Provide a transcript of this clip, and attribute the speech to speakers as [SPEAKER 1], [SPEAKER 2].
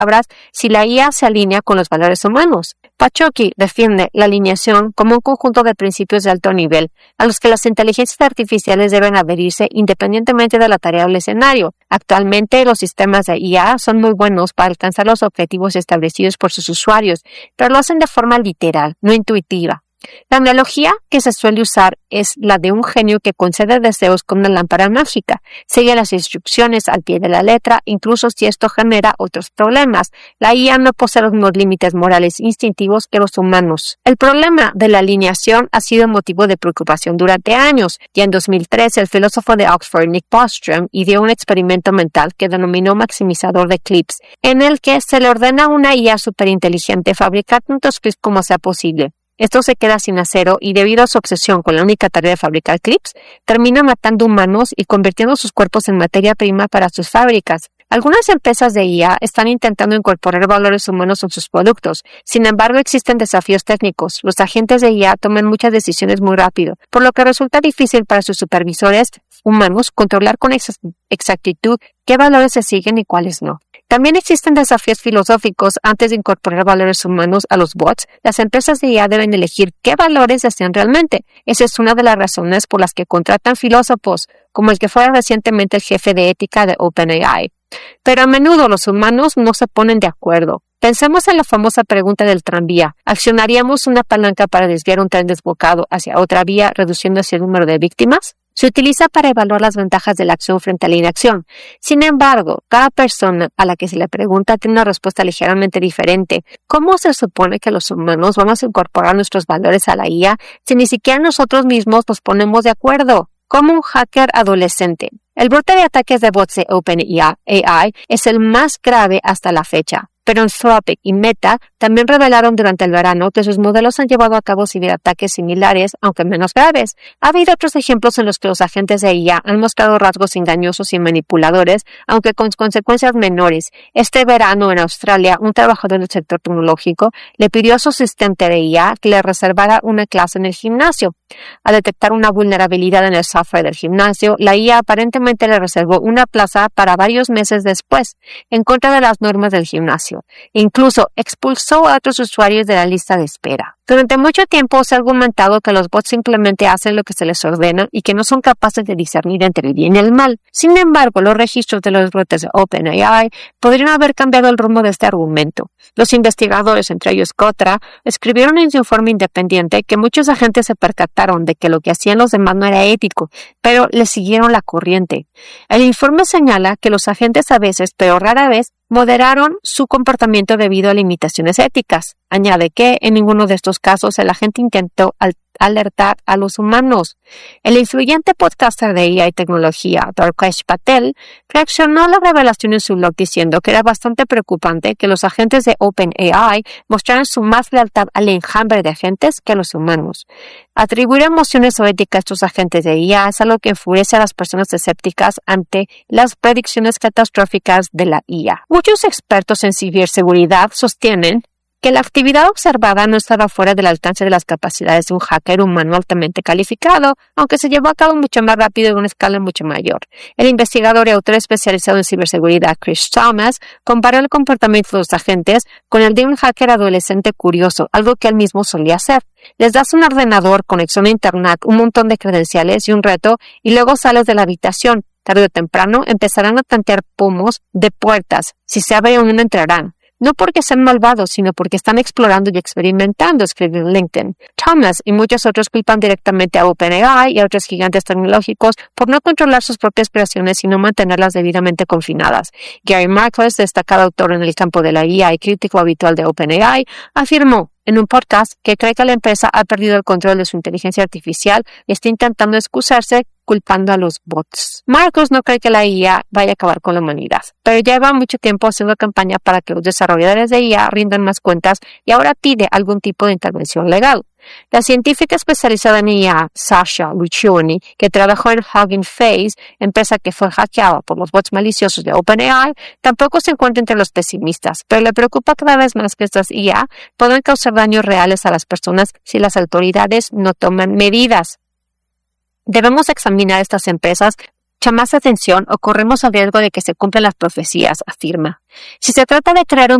[SPEAKER 1] palabras si la IA se alinea con los valores humanos. Pachoki defiende la alineación como un conjunto de principios de alto nivel a los que las inteligencias artificiales deben adherirse independientemente de la tarea o el escenario. Actualmente, los sistemas de IA son muy buenos para alcanzar los objetivos establecidos por sus usuarios, pero lo hacen de forma literal, no intuitiva. La analogía que se suele usar es la de un genio que concede deseos con una lámpara mágica. Sigue las instrucciones al pie de la letra, incluso si esto genera otros problemas. La IA no posee los mismos límites morales instintivos que los humanos. El problema de la alineación ha sido motivo de preocupación durante años. Ya en 2013, el filósofo de Oxford, Nick Bostrom, ideó un experimento mental que denominó maximizador de clips, en el que se le ordena a una IA superinteligente fabricar tantos clips como sea posible. Esto se queda sin acero y debido a su obsesión con la única tarea de fabricar clips, termina matando humanos y convirtiendo sus cuerpos en materia prima para sus fábricas. Algunas empresas de IA están intentando incorporar valores humanos en sus productos. Sin embargo, existen desafíos técnicos. Los agentes de IA toman muchas decisiones muy rápido, por lo que resulta difícil para sus supervisores humanos controlar con exactitud qué valores se siguen y cuáles no. También existen desafíos filosóficos. Antes de incorporar valores humanos a los bots, las empresas de IA deben elegir qué valores desean realmente. Esa es una de las razones por las que contratan filósofos, como el que fue recientemente el jefe de ética de OpenAI. Pero a menudo los humanos no se ponen de acuerdo. Pensemos en la famosa pregunta del tranvía. ¿Accionaríamos una palanca para desviar un tren desbocado hacia otra vía, reduciendo así el número de víctimas? Se utiliza para evaluar las ventajas de la acción frente a la inacción. Sin embargo, cada persona a la que se le pregunta tiene una respuesta ligeramente diferente. ¿Cómo se supone que los humanos vamos a incorporar nuestros valores a la IA si ni siquiera nosotros mismos nos ponemos de acuerdo? Como un hacker adolescente. El brote de ataques de bots de OpenAI es el más grave hasta la fecha. Pero Anthropic y Meta también revelaron durante el verano que sus modelos han llevado a cabo ciberataques similares, aunque menos graves. Ha habido otros ejemplos en los que los agentes de IA han mostrado rasgos engañosos y manipuladores, aunque con consecuencias menores. Este verano en Australia, un trabajador del sector tecnológico le pidió a su asistente de IA que le reservara una clase en el gimnasio. Al detectar una vulnerabilidad en el software del gimnasio, la IA aparentemente le reservó una plaza para varios meses después, en contra de las normas del gimnasio. Incluso expulsó a otros usuarios de la lista de espera. Durante mucho tiempo se ha argumentado que los bots simplemente hacen lo que se les ordena y que no son capaces de discernir entre el bien y el mal. Sin embargo, los registros de los brotes de OpenAI podrían haber cambiado el rumbo de este argumento. Los investigadores, entre ellos Kotra, escribieron en su informe independiente que muchos agentes se percataron de que lo que hacían los demás no era ético, pero le siguieron la corriente. El informe señala que los agentes a veces, pero rara vez, moderaron su comportamiento debido a limitaciones éticas. Añade que en ninguno de estos casos el agente intentó alertar a los humanos. El influyente podcaster de IA y tecnología, Dharkesh Patel, reaccionó a la revelación en su blog diciendo que era bastante preocupante que los agentes de OpenAI mostraran su más lealtad al enjambre de agentes que a los humanos. Atribuir emociones o ética a estos agentes de IA es algo que enfurece a las personas escépticas ante las predicciones catastróficas de la IA. Muchos expertos en ciberseguridad sostienen que la actividad observada no estaba fuera del alcance de las capacidades de un hacker humano altamente calificado, aunque se llevó a cabo mucho más rápido y a una escala mucho mayor. El investigador y autor especializado en ciberseguridad Chris Thomas comparó el comportamiento de los agentes con el de un hacker adolescente curioso, algo que él mismo solía hacer. Les das un ordenador, conexión a internet, un montón de credenciales y un reto, y luego sales de la habitación. Tarde o temprano empezarán a tantear pomos de puertas. Si se abre una, entrarán. No porque sean malvados, sino porque están explorando y experimentando, escribió en LinkedIn. Thomas y muchos otros culpan directamente a OpenAI y a otros gigantes tecnológicos por no controlar sus propias creaciones y no mantenerlas debidamente confinadas. Gary Marcus, destacado autor en el campo de la IA y crítico habitual de OpenAI, afirmó en un podcast que cree que la empresa ha perdido el control de su inteligencia artificial y está intentando excusarse culpando a los bots. Marcus no cree que la IA vaya a acabar con la humanidad, pero lleva mucho tiempo haciendo campaña para que los desarrolladores de IA rindan más cuentas y ahora pide algún tipo de intervención legal. La científica especializada en IA, Sasha Lucioni, que trabajó en Hugging Face, empresa que fue hackeada por los bots maliciosos de OpenAI, tampoco se encuentra entre los pesimistas, pero le preocupa cada vez más que estas IA puedan causar daños reales a las personas si las autoridades no toman medidas. Debemos examinar estas empresas mucha más atención o corremos el riesgo de que se cumplan las profecías, afirma. Si se trata de crear un